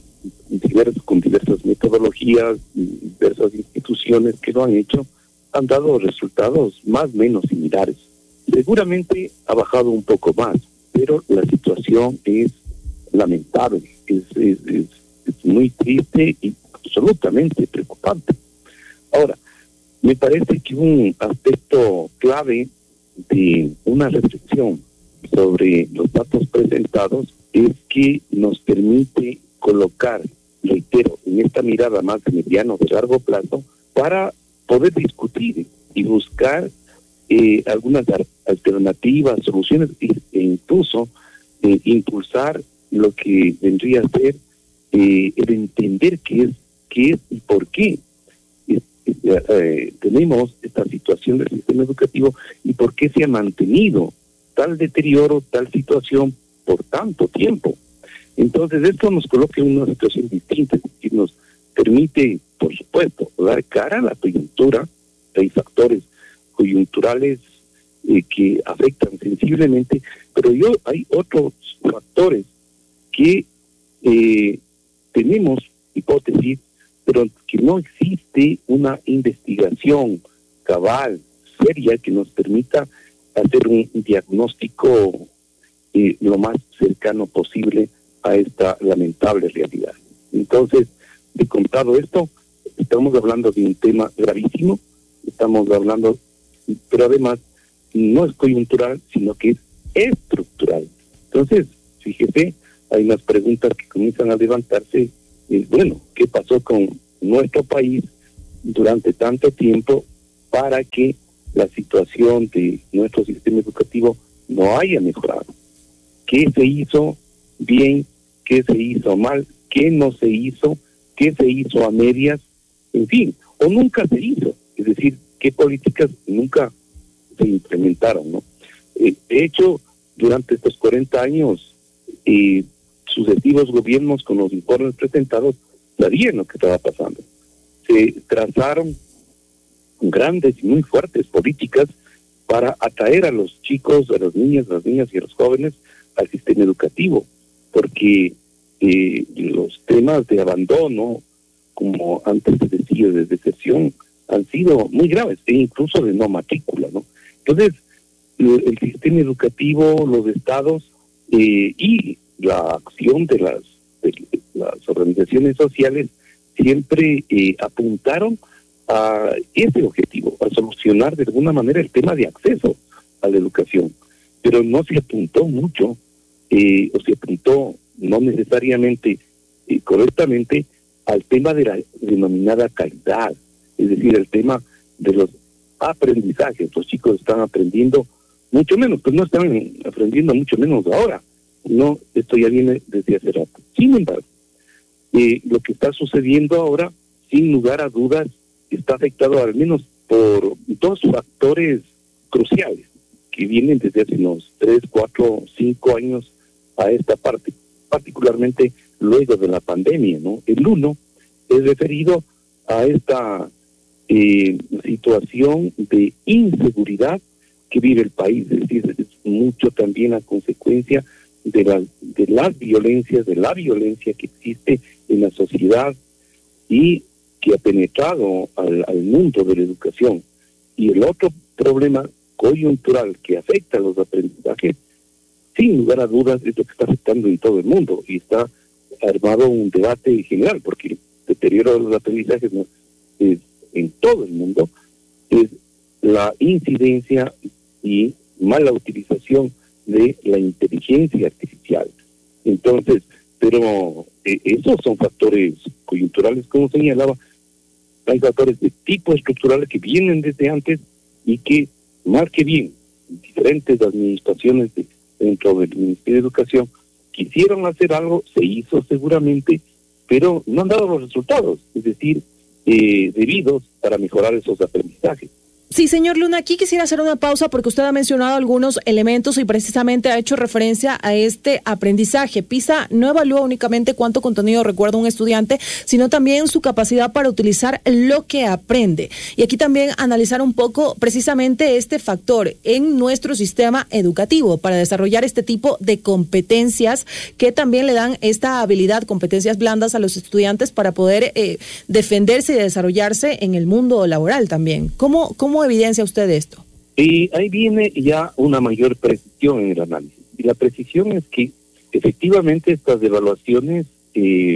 con diversas metodologías, diversas instituciones que lo han hecho, han dado resultados más o menos similares. Seguramente ha bajado un poco más, pero la situación es lamentable, es muy triste y absolutamente preocupante. Ahora, me parece que un aspecto clave de una reflexión sobre los datos presentados es que nos permite colocar, reitero, en esta mirada más de mediano, de largo plazo, para poder discutir y buscar algunas alternativas, soluciones e incluso impulsar lo que vendría a ser el entender qué es y por qué tenemos esta situación del sistema educativo y por qué se ha mantenido tal deterioro, tal situación por tanto tiempo. Entonces esto nos coloca en una situación distinta, es decir, nos permite, por supuesto, dar cara a la coyuntura. Hay factores coyunturales que afectan sensiblemente, pero hay otros factores que tenemos hipótesis, pero que no existe una investigación cabal, seria, que nos permita hacer un diagnóstico lo más cercano posible a esta lamentable realidad. Entonces, de contado esto, estamos hablando de un tema gravísimo, estamos hablando, pero además no es coyuntural, sino que es estructural. Entonces, fíjese, hay unas preguntas que comienzan a levantarse. Bueno, ¿qué pasó con nuestro país durante tanto tiempo para que la situación de nuestro sistema educativo no haya mejorado? ¿Qué se hizo bien? ¿Qué se hizo mal? ¿Qué no se hizo? ¿Qué se hizo a medias? En fin, o nunca se hizo. Es decir, ¿qué políticas nunca se implementaron, no? De hecho, durante estos 40 años, sucesivos gobiernos con los informes presentados sabían lo que estaba pasando. Se trazaron grandes y muy fuertes políticas para atraer a los chicos, a las niñas y a los jóvenes al sistema educativo, porque los temas de abandono, como antes se decía, de deserción, han sido muy graves, e incluso de no matrícula, ¿no? Entonces, el sistema educativo, los estados y la acción de las organizaciones sociales siempre apuntaron a ese objetivo, a solucionar de alguna manera el tema de acceso a la educación, pero no se apuntó mucho, o se apuntó no necesariamente correctamente al tema de la denominada calidad, es decir, el tema de los aprendizajes. Los chicos están aprendiendo mucho menos, pues no están aprendiendo mucho menos ahora, no, esto ya viene desde hace rato. Sin embargo, lo que está sucediendo ahora, sin lugar a dudas, está afectado al menos por dos factores cruciales que vienen desde hace unos 3, 4, 5 años a esta parte, particularmente luego de la pandemia, ¿no? El uno es referido a esta situación de inseguridad que vive el país, es decir, es mucho también a consecuencia de las violencias, de la violencia que existe en la sociedad y que ha penetrado al mundo de la educación. Y el otro problema coyuntural que afecta a los aprendizajes, sin lugar a dudas, es lo que está afectando en todo el mundo, y está armado un debate general, porque el deterioro de los aprendizajes es en todo el mundo, es la incidencia y mala utilización de la inteligencia artificial. Entonces, pero esos son factores coyunturales, como señalaba. Hay factores de tipo estructural que vienen desde antes y que, más que bien, diferentes administraciones dentro del Ministerio de Educación quisieron hacer algo, se hizo seguramente, pero no han dado los resultados, es decir, debidos para mejorar esos aprendizajes. Sí, señor Luna, aquí quisiera hacer una pausa porque usted ha mencionado algunos elementos y precisamente ha hecho referencia a este aprendizaje. PISA no evalúa únicamente cuánto contenido recuerda un estudiante, sino también su capacidad para utilizar lo que aprende. Y aquí también analizar un poco precisamente este factor en nuestro sistema educativo para desarrollar este tipo de competencias que también le dan esta habilidad, competencias blandas a los estudiantes para poder defenderse y desarrollarse en el mundo laboral también. ¿Cómo evidencia usted esto? Y ahí viene ya una mayor precisión en el análisis. Y la precisión es que efectivamente estas evaluaciones se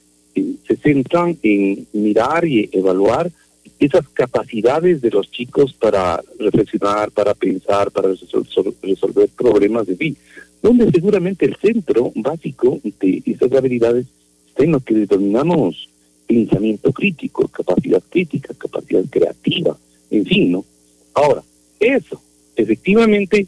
centran en mirar y evaluar esas capacidades de los chicos para reflexionar, para pensar, para resolver problemas de vida, donde seguramente el centro básico de esas habilidades está en lo que denominamos pensamiento crítico, capacidad crítica, capacidad creativa, en fin, ¿no? Ahora, eso, efectivamente,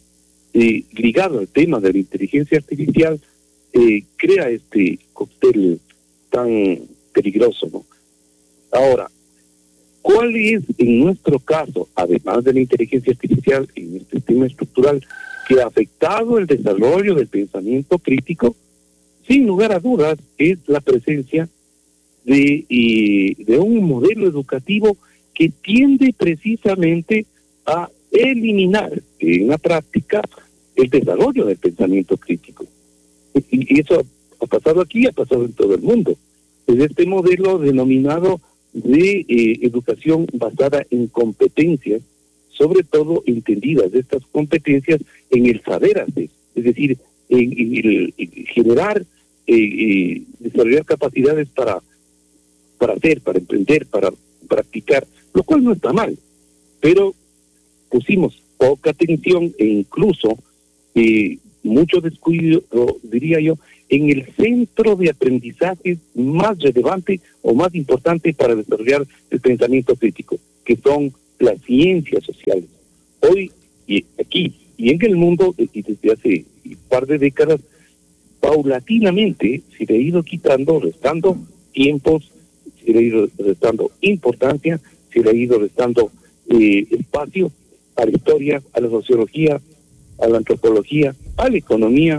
ligado al tema de la inteligencia artificial, crea este cóctel tan peligroso, ¿no? Ahora, ¿cuál es en nuestro caso, además de la inteligencia artificial en el sistema estructural, que ha afectado el desarrollo del pensamiento crítico? Sin lugar a dudas, es la presencia de un modelo educativo que tiende precisamente a eliminar en la práctica el desarrollo del pensamiento crítico. Y eso ha pasado aquí, ha pasado en todo el mundo. Es este modelo denominado de educación basada en competencias, sobre todo entendidas estas competencias en el saber hacer, es decir, en generar, desarrollar capacidades para hacer, para emprender, para practicar, lo cual no está mal, pero pusimos poca atención e incluso mucho descuido, diría yo, en el centro de aprendizaje más relevante o más importante para desarrollar el pensamiento crítico, que son las ciencias sociales. Hoy, y aquí, y en el mundo, y desde hace un par de décadas, paulatinamente se le ha ido quitando, restando tiempos, se le ha ido restando importancia, se le ha ido restando espacio a la historia, a la sociología, a la antropología, a la economía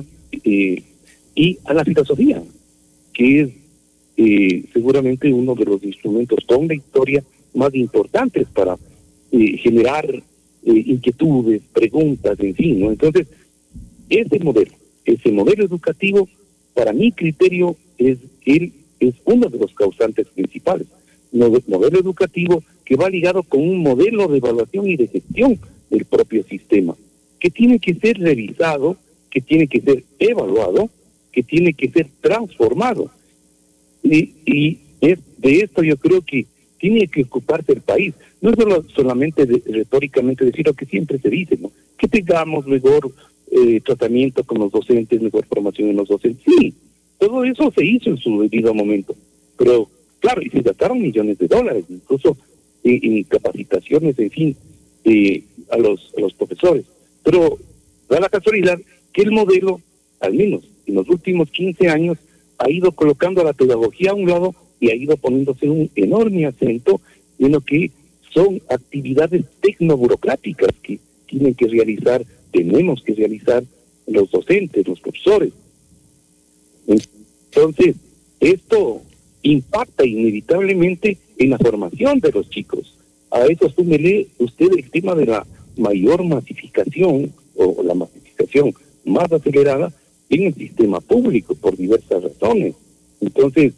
y a la filosofía, que es seguramente uno de los instrumentos con la historia más importantes para generar inquietudes, preguntas, en fin, ¿no? Entonces, ese modelo educativo, para mi criterio, es uno de los causantes principales. Modelo educativo que va ligado con un modelo de evaluación y de gestión del propio sistema, que tiene que ser revisado, que tiene que ser evaluado, que tiene que ser transformado. Y es de esto yo creo que tiene que ocuparse el país. No es solamente retóricamente decir lo que siempre se dice, ¿no? Que tengamos mejor tratamiento con los docentes, mejor formación en los docentes. Sí, todo eso se hizo en su debido momento. Pero, claro, y se gastaron millones de dólares, incluso en capacitaciones, en fin, a los profesores. Pero da la casualidad que el modelo, al menos en los últimos 15 años, ha ido colocando a la pedagogía a un lado y ha ido poniéndose un enorme acento en lo que son actividades tecnoburocráticas que tenemos que realizar los docentes, los profesores. Entonces, esto impacta inevitablemente en la formación de los chicos. A eso súmele usted el tema de la mayor masificación o la masificación más acelerada en el sistema público por diversas razones. Entonces,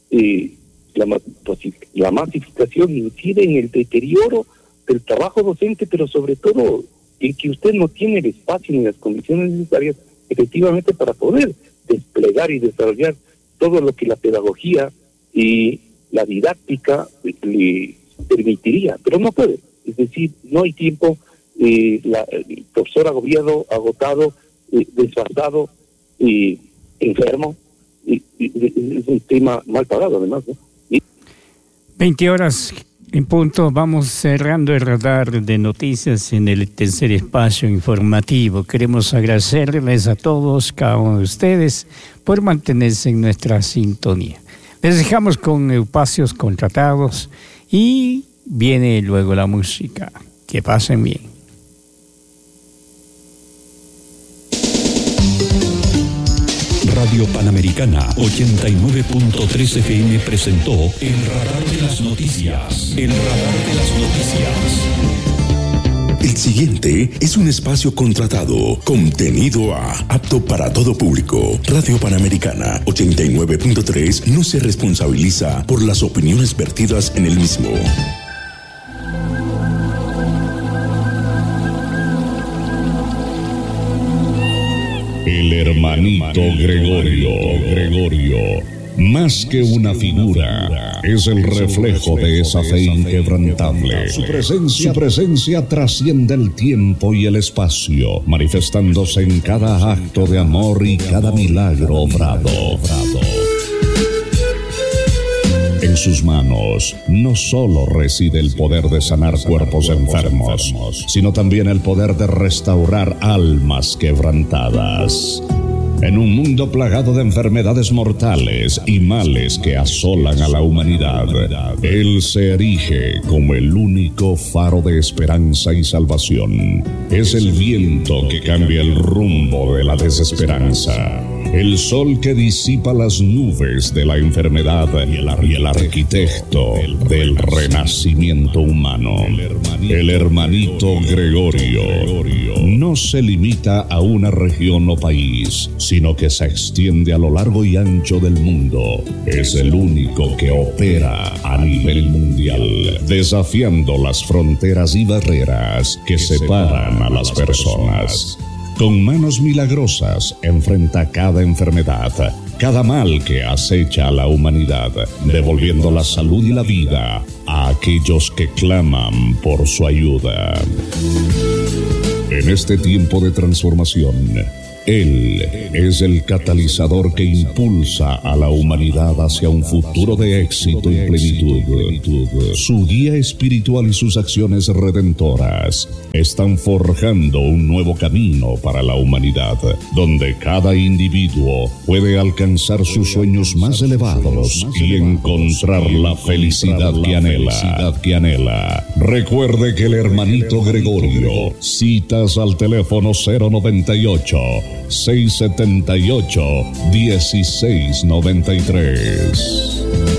la masificación incide en el deterioro del trabajo docente, pero sobre todo en que usted no tiene el espacio ni las condiciones necesarias efectivamente para poder desplegar y desarrollar todo lo que la pedagogía y la didáctica le permitiría, pero no puede. Es decir, no hay tiempo, el profesor agobiado, agotado, desfasado, enfermo, es un tema mal pagado además, ¿no? 20 horas en punto, vamos cerrando el radar de noticias en el tercer espacio informativo. Queremos agradecerles a todos, cada uno de ustedes, por mantenerse en nuestra sintonía. Les dejamos con espacios contratados y viene luego la música. Que pasen bien. Radio Panamericana 89.3 FM presentó El Radar de las Noticias. El Radar de las Noticias. El siguiente es un espacio contratado, contenido apto para todo público. Radio Panamericana 89.3 no se responsabiliza por las opiniones vertidas en el mismo. El hermanito Gregorio, más que una figura, es el reflejo de esa fe inquebrantable. Su presencia trasciende el tiempo y el espacio, manifestándose en cada acto de amor y cada milagro obrado. En sus manos no solo reside el poder de sanar cuerpos enfermos, sino también el poder de restaurar almas quebrantadas. En un mundo plagado de enfermedades mortales y males que asolan a la humanidad, Él se erige como el único faro de esperanza y salvación. Es el viento que cambia el rumbo de la desesperanza, el sol que disipa las nubes de la enfermedad y el arquitecto del renacimiento humano. El hermanito Gregorio no se limita a una región o país, sino que se extiende a lo largo y ancho del mundo. Es el único que opera a nivel mundial, desafiando las fronteras y barreras que separan a las personas. Con manos milagrosas enfrenta cada enfermedad, cada mal que acecha a la humanidad, devolviendo la salud y la vida a aquellos que claman por su ayuda. En este tiempo de transformación, Él es el catalizador que impulsa a la humanidad hacia un futuro de éxito y plenitud. Su guía espiritual y sus acciones redentoras están forjando un nuevo camino para la humanidad, donde cada individuo puede alcanzar sus sueños más elevados y encontrar la felicidad que anhela. Recuerde que el hermanito Gregorio, citas al teléfono 098 678-1693.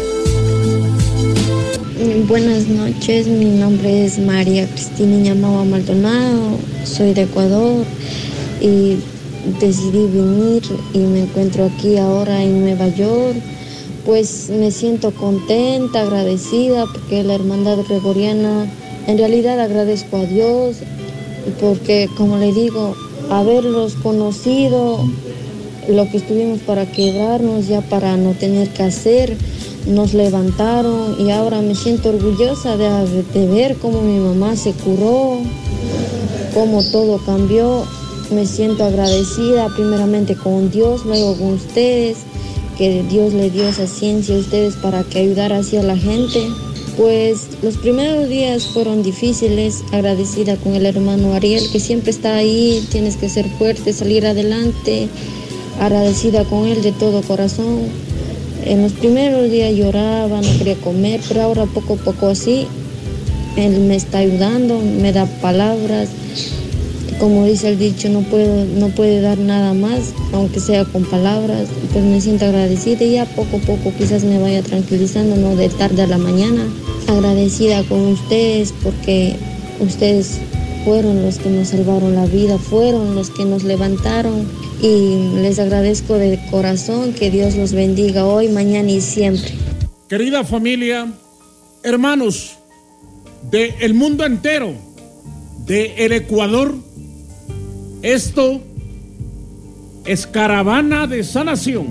Buenas noches, mi nombre es María Cristina Ñamaba Maldonado, soy de Ecuador y decidí venir y me encuentro aquí ahora en Nueva York. Pues me siento contenta, agradecida porque la hermandad gregoriana, en realidad agradezco a Dios porque, como le digo, haberlos conocido, lo que estuvimos para quebrarnos, ya para no tener que hacer, nos levantaron y ahora me siento orgullosa de ver cómo mi mamá se curó, cómo todo cambió. Me siento agradecida primeramente con Dios, luego con ustedes, que Dios le dio esa ciencia a ustedes para que ayudara así a la gente. Pues los primeros días fueron difíciles, agradecida con el hermano Ariel, que siempre está ahí, tienes que ser fuerte, salir adelante, agradecida con él de todo corazón. En los primeros días lloraba, no quería comer, pero ahora poco a poco así, él me está ayudando, me da palabras. Como dice el dicho, no puede dar nada más, aunque sea con palabras. Pues me siento agradecida y ya poco a poco quizás me vaya tranquilizando, no de tarde a la mañana. Agradecida con ustedes porque ustedes fueron los que nos salvaron la vida, fueron los que nos levantaron y les agradezco de corazón. Que Dios los bendiga hoy, mañana y siempre. Querida familia, hermanos del mundo entero, del Ecuador, esto es Caravana de Sanación,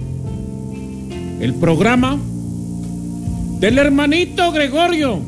el programa del hermanito Gregorio.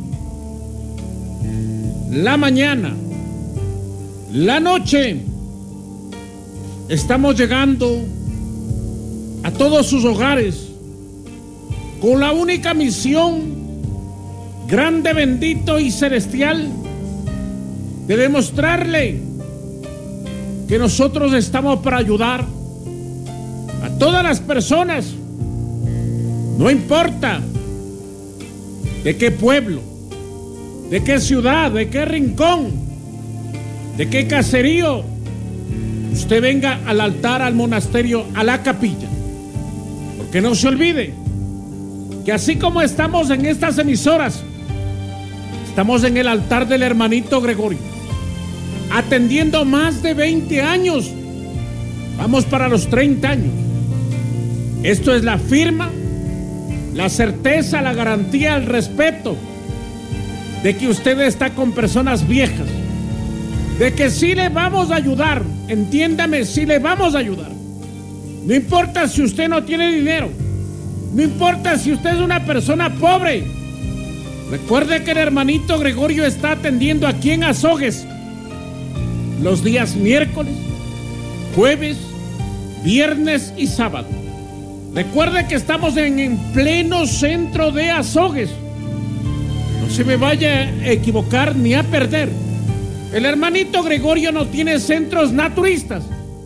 La mañana, la noche, estamos llegando a todos sus hogares con la única misión grande, bendito y celestial de demostrarle que nosotros estamos para ayudar a todas las personas, no importa de qué pueblo, de qué ciudad, de qué rincón, de qué caserío usted venga al altar, al monasterio, a la capilla. Porque no se olvide que así como estamos en estas emisoras, estamos en el altar del hermanito Gregorio, atendiendo más de 20 años. Vamos para los 30 años. Esto es la firma, la certeza, la garantía, el respeto de que usted está con personas viejas, de que sí le vamos a ayudar. Entiéndame, sí le vamos a ayudar. No importa si usted no tiene dinero, no importa si usted es una persona pobre. Recuerde que el hermanito Gregorio está atendiendo aquí en Azogues los días miércoles, jueves, viernes y sábado. Recuerde que estamos en pleno centro de Azogues. No se me vaya a equivocar ni a perder. El hermanito Gregorio no tiene centros naturistas.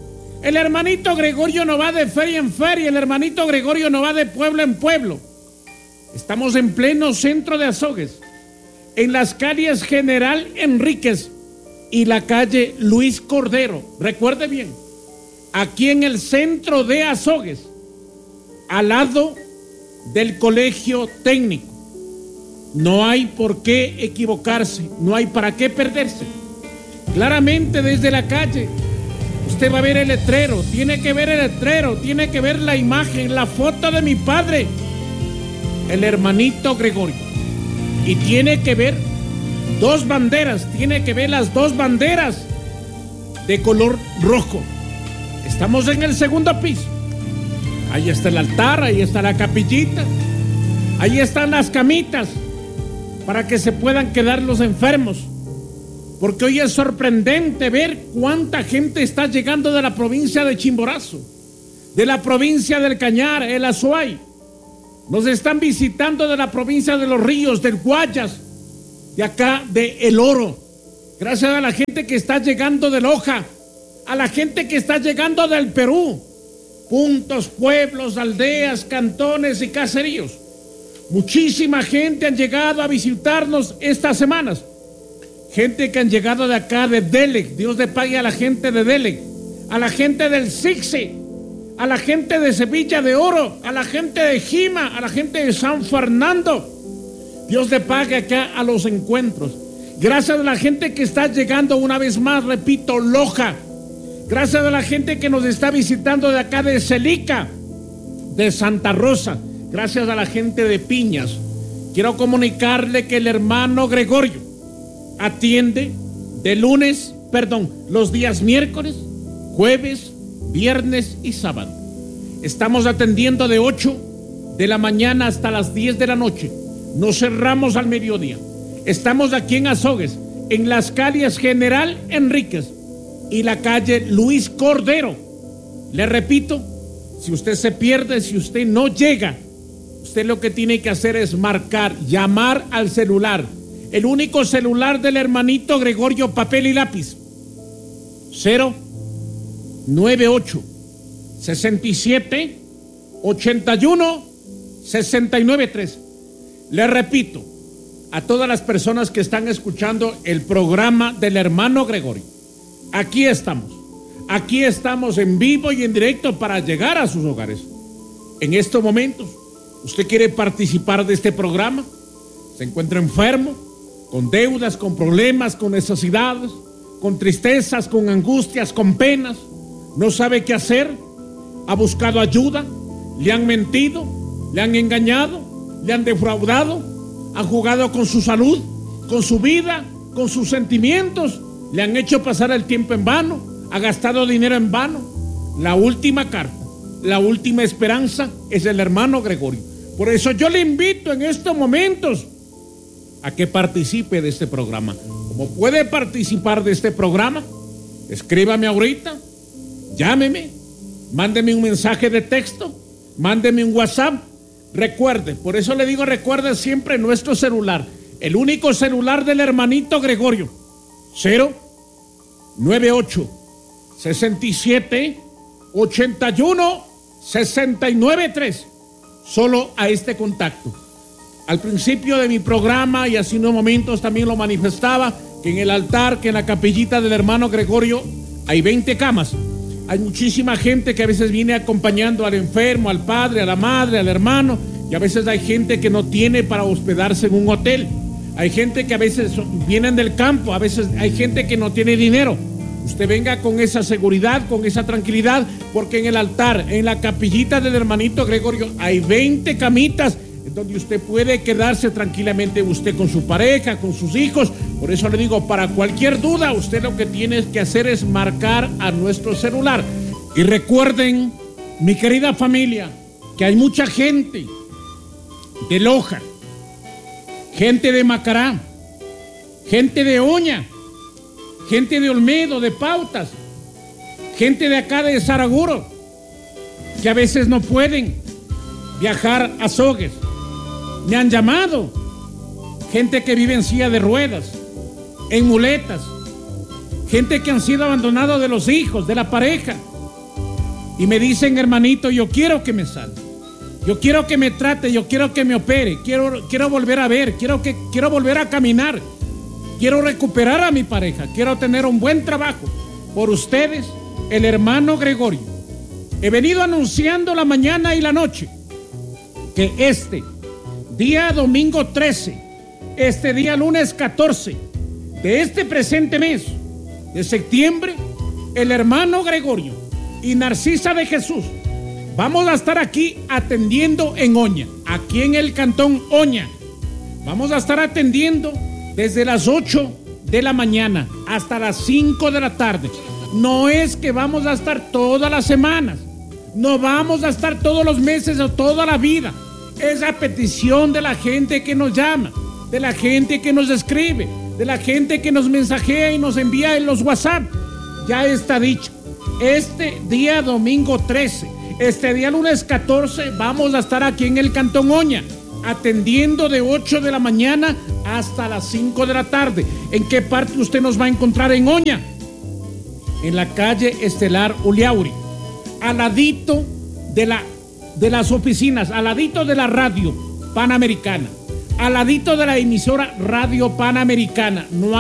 El hermanito Gregorio no va de feria en feria, el hermanito Gregorio no va de pueblo en pueblo. Estamos en pleno centro de Azogues, en las calles General Enríquez y la calle Luis Cordero. Recuerde bien, aquí en el centro de Azogues, al lado del colegio técnico. No hay por qué equivocarse, no hay para qué perderse. Claramente desde la calle usted va a ver el letrero, tiene que ver el letrero, tiene que ver la imagen, la foto de mi padre, el hermanito Gregorio. Y tiene que ver dos banderas, tiene que ver las dos banderas de color rojo. Estamos en el segundo piso. Ahí está el altar, ahí está la capillita, ahí están las camitas para que se puedan quedar los enfermos. Porque hoy es sorprendente ver cuánta gente está llegando de la provincia de Chimborazo, de la provincia del Cañar, el Azuay. Nos están visitando de la provincia de Los Ríos, del Guayas, de acá de El Oro. Gracias a la gente que está llegando de Loja, a la gente que está llegando del Perú. Puntos, pueblos, aldeas, cantones y caseríos. Muchísima gente han llegado a visitarnos estas semanas. Gente que han llegado de acá, de Delec. Dios le pague a la gente de Delec, a la gente del Sixe, a la gente de Sevilla de Oro, a la gente de Jima, a la gente de San Fernando. Dios le pague acá a los encuentros. Gracias a la gente que está llegando una vez más, repito, Loja. Gracias a la gente que nos está visitando de acá de Celica, de Santa Rosa. Gracias a la gente de Piñas. Quiero comunicarle que el hermano Gregorio atiende los días miércoles, jueves, viernes y sábado. Estamos atendiendo de 8 de la mañana hasta las 10 de la noche. Nos cerramos al mediodía. Estamos aquí en Azogues, en las calles General Enríquez y la calle Luis Cordero. Le repito, si usted se pierde, si usted no llega, usted lo que tiene que hacer es marcar, llamar al celular. El único celular del hermanito Gregorio, papel y lápiz. 098 67 81 693. Le repito a todas las personas que están escuchando el programa del hermano Gregorio. Aquí estamos en vivo y en directo para llegar a sus hogares. En estos momentos, usted quiere participar de este programa, se encuentra enfermo, con deudas, con problemas, con necesidades, con tristezas, con angustias, con penas, no sabe qué hacer, ha buscado ayuda, le han mentido, le han engañado, le han defraudado, han jugado con su salud, con su vida, con sus sentimientos, le han hecho pasar el tiempo en vano, ha gastado dinero en vano. La última carta, la última esperanza es el hermano Gregorio. Por eso yo le invito en estos momentos a que participe de este programa. Como puede participar de este programa, escríbame ahorita, llámeme, mándeme un mensaje de texto, mándeme un WhatsApp. Recuerde, por eso le digo, recuerde siempre nuestro celular, el único celular del hermanito Gregorio, 098 67 81 693. Solo a este contacto. Al principio de mi programa y hace unos momentos también lo manifestaba, que en el altar, que en la capillita del hermano Gregorio hay 20 camas. Hay muchísima gente que a veces viene acompañando al enfermo, al padre, a la madre, al hermano, y a veces hay gente que no tiene para hospedarse en un hotel. Hay gente que a veces vienen del campo, a veces hay gente que no tiene dinero. Usted venga con esa seguridad, con esa tranquilidad, porque en el altar, en la capillita del hermanito Gregorio, hay 20 camitas donde usted puede quedarse tranquilamente, usted con su pareja, con sus hijos. Por eso le digo, para cualquier duda, usted lo que tiene que hacer es marcar a nuestro celular. Y recuerden, mi querida familia, que hay mucha gente de Loja, gente de Macará, gente de Oña, gente de Olmedo, de Pautas, gente de acá de Saraguro, que a veces no pueden viajar a Azogues. Me han llamado gente que vive en silla de ruedas, en muletas, gente que han sido abandonados de los hijos, de la pareja, y me dicen, hermanito, yo quiero que me salve, yo quiero que me trate, yo quiero que me opere, quiero volver a ver, quiero volver a caminar, quiero recuperar a mi pareja, quiero tener un buen trabajo. Por ustedes, el hermano Gregorio, he venido anunciando la mañana y la noche que este día domingo 13, este día lunes 14 de este presente mes de septiembre, el hermano Gregorio y Narcisa de Jesús vamos a estar aquí atendiendo en Oña, aquí en el cantón Oña. Vamos a estar atendiendo desde las 8 de la mañana hasta las 5 de la tarde. No es que vamos a estar todas las semanas, no vamos a estar todos los meses o toda la vida. Es a petición de la gente que nos llama, de la gente que nos escribe, de la gente que nos mensajea y nos envía en los WhatsApp. Ya está dicho, este día domingo 13, este día lunes 14, vamos a estar aquí en el cantón Oña, atendiendo de 8 de la mañana hasta las 5 de la tarde. ¿En qué parte usted nos va a encontrar en Oña? En la calle Estelar Uliauri, al ladito de las oficinas, al ladito de la radio Panamericana, al ladito de la emisora Radio Panamericana. No